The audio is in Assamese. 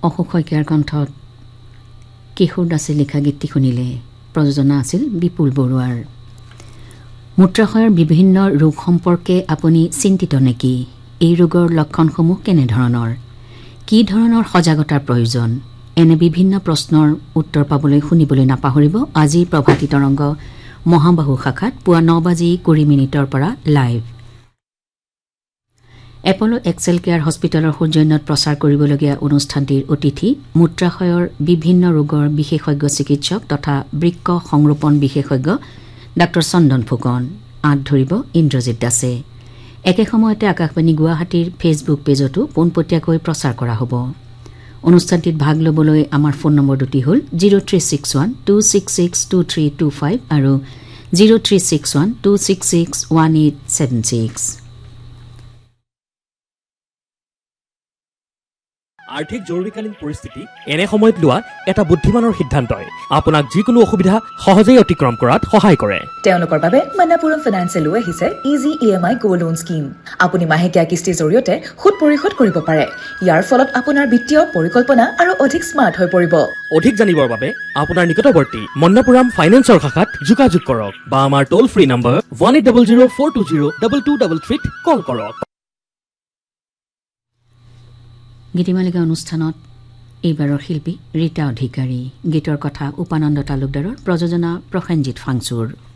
অশোক শইকীয়াৰ কণ্ঠত কিশোৰ দাসে লিখা গীতটি শুনিলে। প্ৰযোজনা আছিল বিপুল বৰুৱাৰ। মূত্ৰাশয়ৰ বিভিন্ন ৰোগ সম্পৰ্কে আপুনি চিন্তিত নেকি? এই ৰোগৰ লক্ষণসমূহ কেনেধৰণৰ? কি ধৰণৰ সজাগতাৰ প্ৰয়োজন? এনে বিভিন্ন প্ৰশ্নৰ উত্তৰ পাবলৈ শুনিবলৈ নাপাহৰিব আজি প্ৰভাতী তৰংগ মহাবাহু শাখাত পুৱা 9:20 পৰা লাইভ। এপলো এক্সেল কেয়াৰ হস্পিটেলৰ সৌজন্যত প্ৰচাৰ কৰিবলগীয়া অনুষ্ঠানটিৰ অতিথি মূত্ৰাশয়ৰ বিভিন্ন ৰোগৰ বিশেষজ্ঞ চিকিৎসক তথা বৃক্ক সংৰোপণ বিশেষজ্ঞ ডাঃ চন্দন ফুকন। আঁত ধৰিব ইন্দ্ৰজিৎ দাসে। একে সময়তে আকাশবাণী গুৱাহাটীৰ ফেচবুক পেজতো পোনপটীয়াকৈ প্ৰচাৰ কৰা হ'ব। অনুষ্ঠানটিত ভাগ ল'বলৈ আমাৰ ফোন নম্বৰ দুটি হ'ল 0361266232 আৰু 036126611876। আৰ্থিক জৰুৰীকালীন পৰিস্থিতি এনে সময়ত লোৱা এটা বুদ্ধিমানৰ সিদ্ধান্তই আপোনাক যিকোনো অসুবিধা সহজেই অতিক্ৰম কৰাত সহায় কৰে। তেওঁলোকৰ বাবে মণপুৰম ফাইনেন্সে লৈ আহিছে ইজি EMI গো লোন স্কিম। আপুনি মাহেকীয়া কিস্তিৰ জৰিয়তে সুদ পৰিশোধ কৰিব পাৰে। ইয়াৰ ফলত আপোনাৰ বিত্তীয় পৰিকল্পনা আৰু অধিক স্মাৰ্ট হৈ পৰিব। অধিক জানিবৰ বাবে আপোনাৰ নিকটৱৰ্তী মণপুৰম ফাইনেন্সৰ শাখাত যোগাযোগ কৰক বা আমাৰ টোল ফ্ৰী নম্বৰ 1800420223 কল কৰক। গীতিমালিকা অনুষ্ঠানত এইবাৰৰ শিল্পী ৰীতা অধিকাৰী। গীতৰ কথা উপানন্দ তালুকদাৰৰ, প্ৰযোজনা প্ৰসেনজিৎ ফাংচুৰ।